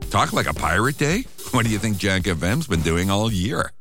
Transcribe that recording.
Talk like a pirate day? What do you think Jack FM's been doing all year?